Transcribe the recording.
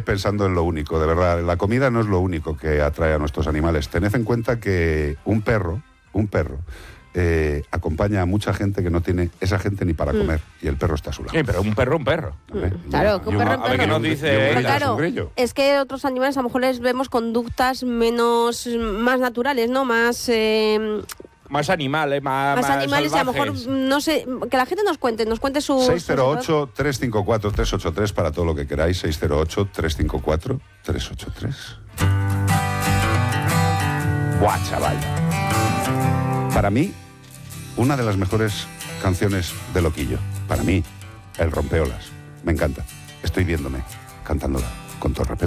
pensando en lo único, de verdad. La comida no es lo único que atrae a nuestros animales. Tened en cuenta que un perro, acompaña a mucha gente que no tiene esa gente ni para comer, y el perro está a su lado. Sí, pero un perro. Claro, que un perro. A ver qué nos dice. Pero claro, es que otros animales a lo mejor les vemos conductas más naturales, ¿no? Más animales, más animales, y a lo mejor, no sé, que la gente nos cuente sus... 608-354-383 para todo lo que queráis, 608-354-383. Buah, chaval. Para mí, una de las mejores canciones de Loquillo. Para mí, El Rompeolas. Me encanta. Estoy viéndome cantándola con todo respeto.